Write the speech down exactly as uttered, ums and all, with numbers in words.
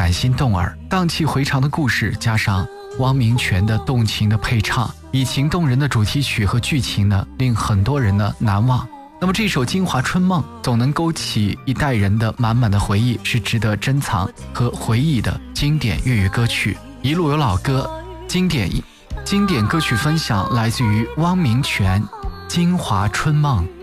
感心动耳，荡气回肠的故事，加上汪明荃的动情的配唱，以情动人的主题曲和剧情呢，令很多人呢难忘。那么这首《京华春梦》总能勾起一代人的满满的回忆，是值得珍藏和回忆的经典粤语歌曲。一路有老歌，经典经典歌曲分享来自于汪明荃《京华春梦》。